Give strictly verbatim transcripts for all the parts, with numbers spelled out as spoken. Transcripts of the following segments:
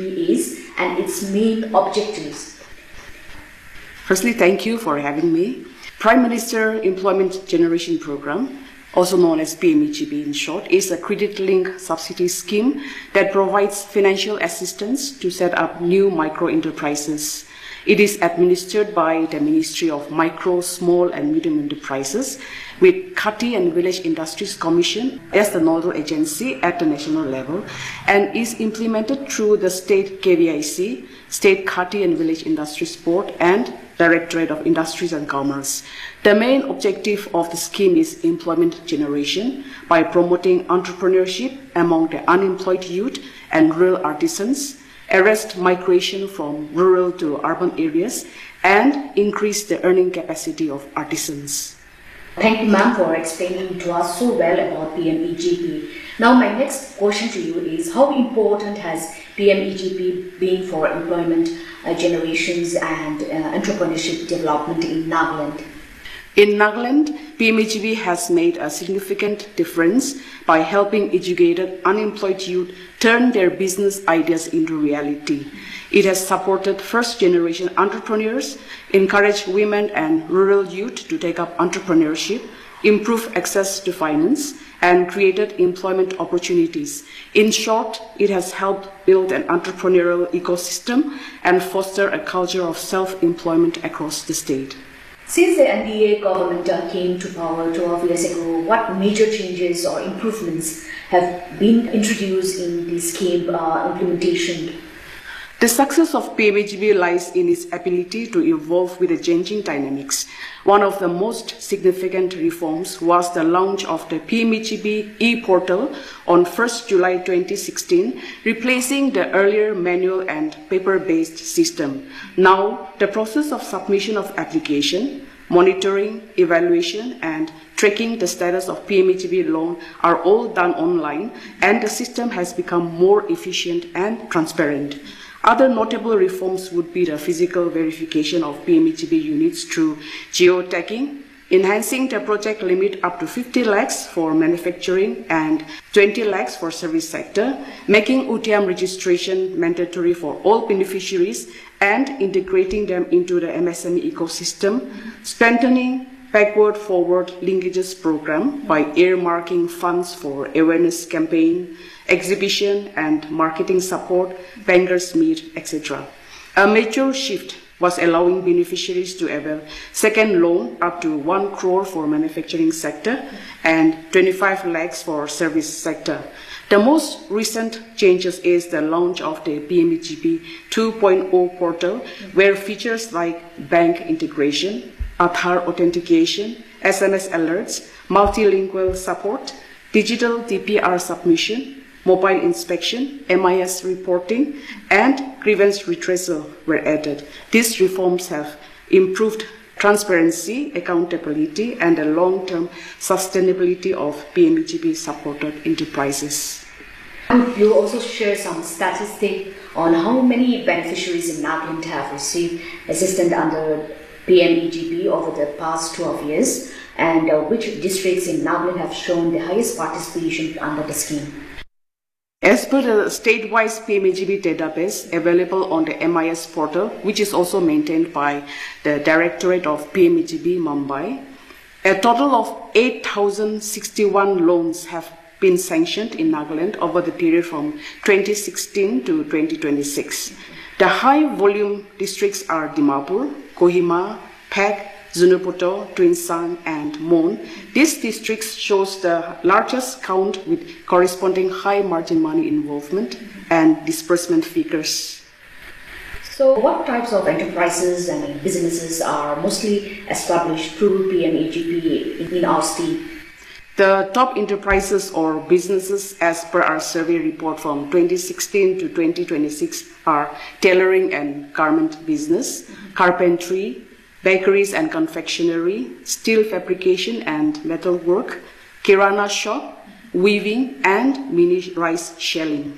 P is and its main objectives? Firstly, thank you for having me. Prime Minister Employment Generation Program, also known as P M E G P in short, is a credit-linked subsidy scheme that provides financial assistance to set up new micro-enterprises. It is administered by the Ministry of Micro, Small and Medium Enterprises with Khati and Village Industries Commission as the nodal agency at the national level and is implemented through the State K V I C, State Khati and Village Industries Board and Directorate of Industries and Commerce. The main objective of the scheme is employment generation by promoting entrepreneurship among the unemployed youth and rural artisans, arrest migration from rural to urban areas, and increase the earning capacity of artisans. Thank you, ma'am, for explaining to us so well about P M E G P. Now, my next question to you is, how important has P M E G P been for employment uh, generations and uh, entrepreneurship development in Nagaland? In Nagaland, P M E G P has made a significant difference by helping educated unemployed youth turn their business ideas into reality. It has supported first-generation entrepreneurs, encouraged women and rural youth to take up entrepreneurship, improve access to finance, and created employment opportunities. In short, it has helped build an entrepreneurial ecosystem and foster a culture of self-employment across the state. Since the N D A government came to power twelve years ago, what major changes or improvements have been introduced in the scheme uh, implementation? The success of P M E G P lies in its ability to evolve with the changing dynamics. One of the most significant reforms was the launch of the P M E G P e-portal on first July twenty sixteen, replacing the earlier manual and paper-based system. Now, the process of submission of application, monitoring, evaluation, and tracking the status of P M E G P loan are all done online, and the system has become more efficient and transparent. Other notable reforms would be the physical verification of P M E G P units through geotagging, enhancing the project limit up to fifty lakhs for manufacturing and twenty lakhs for service sector, making U T I A M registration mandatory for all beneficiaries and integrating them into the M S M E ecosystem, strengthening backward-forward linkages program by earmarking funds for awareness campaign, exhibition and marketing support, bankers meet, et cetera. A major shift was allowing beneficiaries to avail second loan up to one crore for manufacturing sector and twenty-five lakhs for service sector. The most recent changes is the launch of the P M E G P two point oh portal, where features like bank integration, Aadhaar authentication, S M S alerts, multilingual support, digital D P R submission, mobile inspection, M I S reporting, and grievance redressal were added. These reforms have improved transparency, accountability, and the long-term sustainability of P M E G P-supported enterprises. Could you also share some statistics on how many beneficiaries in Nagaland have received assistance under P M E G P over the past twelve years, and uh, which districts in Nagaland have shown the highest participation under the scheme? As per the state-wise P M E G P database available on the M I S portal, which is also maintained by the Directorate of P M E G P Mumbai, a total of eight thousand sixty-one loans have been sanctioned in Nagaland over the period from twenty sixteen to twenty twenty-six. The high-volume districts are Dimapur, Kohima, Phek, Zunheboto, Tuensang, and Mon. These districts shows the largest count with corresponding high margin money involvement and disbursement figures. So what types of enterprises and businesses are mostly established through P M E G P in our state? The top enterprises or businesses as per our survey report from twenty sixteen to twenty twenty-six are tailoring and garment business, carpentry, bakeries and confectionery, steel fabrication and metalwork, kirana shop, weaving, and mini rice shelling.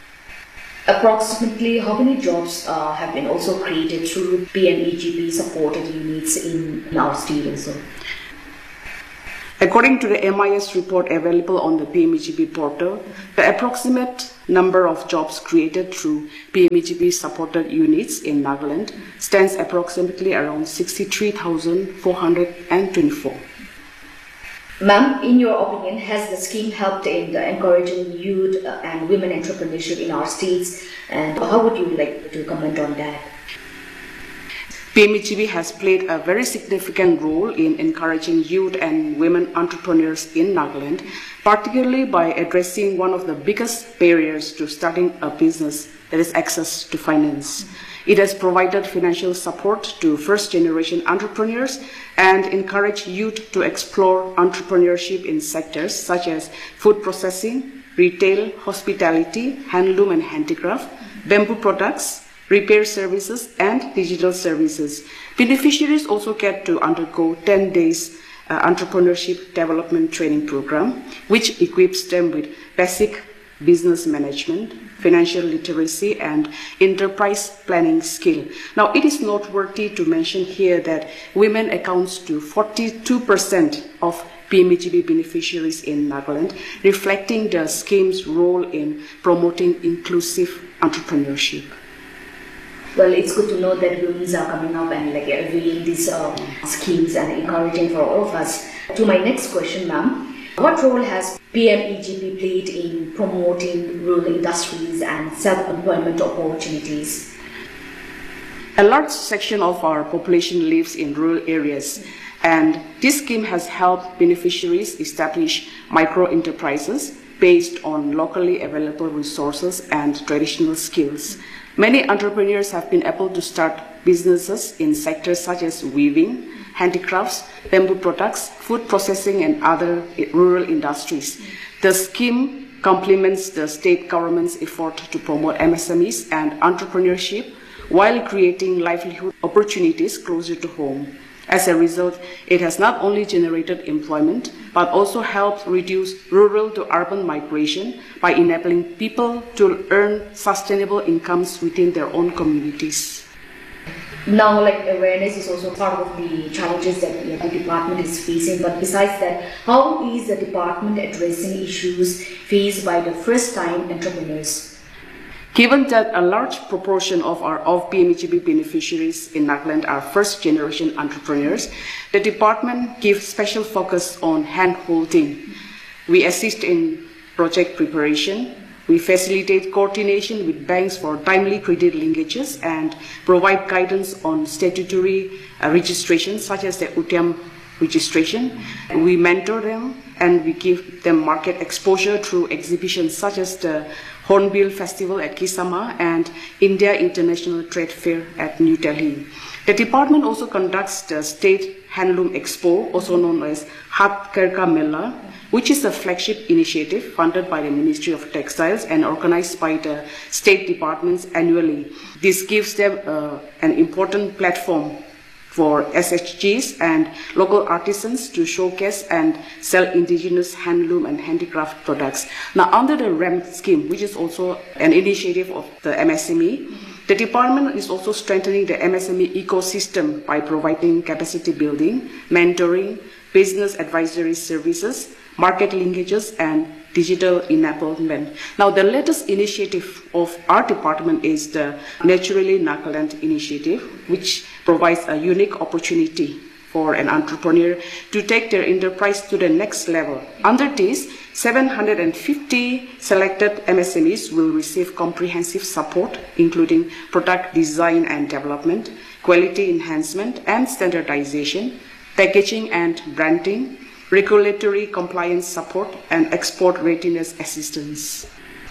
Approximately how many jobs uh, have been also created through P M E G P supported units in, in our state also? According to the M I S report available on the P M E G B portal, the approximate number of jobs created through P M E G B supported units in Nagaland stands approximately around sixty-three thousand four hundred twenty-four. Ma'am, in your opinion, has the scheme helped in the encouraging youth and women entrepreneurship in our states, and how would you like to comment on that? P M E G B has played a very significant role in encouraging youth and women entrepreneurs in Nagaland, particularly by addressing one of the biggest barriers to starting a business, that is access to finance. It has provided financial support to first-generation entrepreneurs and encouraged youth to explore entrepreneurship in sectors such as food processing, retail, hospitality, handloom and handicraft, bamboo products, repair services, and digital services. Beneficiaries also get to undergo ten days uh, entrepreneurship development training program, which equips them with basic business management, financial literacy, and enterprise planning skill. Now, it is noteworthy to mention here that women accounts to forty-two percent of P M E G B beneficiaries in Nagaland, reflecting the scheme's role in promoting inclusive entrepreneurship. Well, it's good to know that women are coming up and like availing these uh, schemes and encouraging for all of us. To my next question, ma'am, what role has P M E G B played in promoting rural industries and self-employment opportunities? A large section of our population lives in rural areas, and this scheme has helped beneficiaries establish micro-enterprises based on locally available resources and traditional skills. Many entrepreneurs have been able to start businesses in sectors such as weaving, handicrafts, bamboo products, food processing, and other rural industries. The scheme complements the state government's effort to promote M S M Es and entrepreneurship while creating livelihood opportunities closer to home. As a result, it has not only generated employment, but also helped reduce rural to urban migration by enabling people to earn sustainable incomes within their own communities. Now, like awareness is also part of the challenges that yeah, the department is facing. But besides that, how is the department addressing issues faced by the first-time entrepreneurs? Given that a large proportion of our of P M E G B beneficiaries in Nagaland are first-generation entrepreneurs, the department gives special focus on hand-holding. We assist in project preparation. We facilitate coordination with banks for timely credit linkages and provide guidance on statutory uh, registration, such as the Utyam registration. We mentor them and we give them market exposure through exhibitions such as the Hornbill Festival at Kisama and India International Trade Fair at New Delhi. The department also conducts the State Handloom Expo, also known as Hatkarka Mela, which is a flagship initiative funded by the Ministry of Textiles and organized by the state departments annually. This gives them uh, an important platform for S H Gs and local artisans to showcase and sell indigenous handloom and handicraft products. Now, under the R A M scheme, which is also an initiative of the M S M E, the department is also strengthening the M S M E ecosystem by providing capacity building, mentoring, business advisory services, market linkages, and digital enablement. Now, the latest initiative of our department is the Naturally Nagaland initiative, which provides a unique opportunity for an entrepreneur to take their enterprise to the next level. Under this, seven hundred fifty selected M S M Es will receive comprehensive support, including product design and development, quality enhancement and standardization, packaging and branding, regulatory compliance support, and export readiness assistance.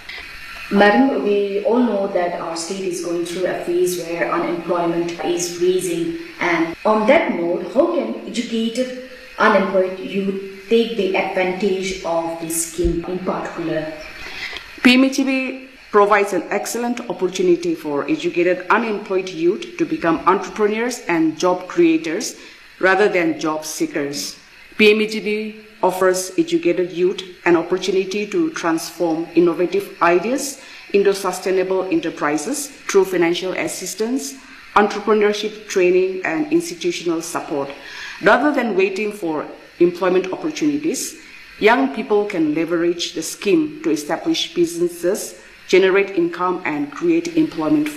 Madam, we all know that our state is going through a phase where unemployment is rising, and on that note, how can educated unemployed youth take the advantage of this scheme in particular? P M E G B provides an excellent opportunity for educated unemployed youth to become entrepreneurs and job creators rather than job seekers. P M E G B offers educated youth an opportunity to transform innovative ideas into sustainable enterprises through financial assistance, entrepreneurship training, and institutional support. Rather than waiting for employment opportunities. Young people can leverage the scheme to establish businesses, generate income, and create employment